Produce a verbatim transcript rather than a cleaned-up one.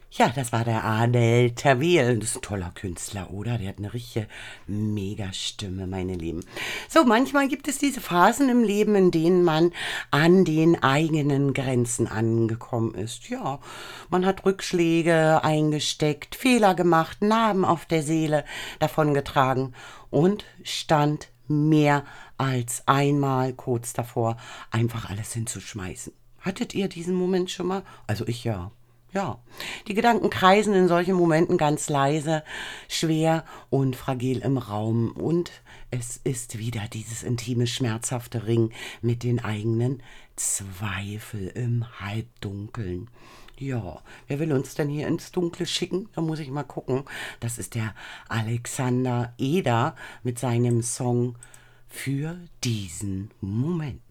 Ja, das war der Adel Tawil. Das ist ein toller Künstler, oder? Der hat eine richtige Megastimme, meine Lieben. So, manchmal gibt es diese Phasen im Leben, in denen man an den eigenen Grenzen angekommen ist. Ja, man hat Rückschläge eingesteckt, Fehler gemacht, Narben auf der Seele davongetragen und stand mehr als einmal kurz davor, einfach alles hinzuschmeißen. Hattet ihr diesen Moment schon mal? Also ich ja. Ja, die Gedanken kreisen in solchen Momenten ganz leise, schwer und fragil im Raum. Und es ist wieder dieses intime, schmerzhafte Ring mit den eigenen Zweifel im Halbdunkeln. Ja, wer will uns denn hier ins Dunkle schicken? Da muss ich mal gucken. Das ist der Alexander Eder mit seinem Song für diesen Moment.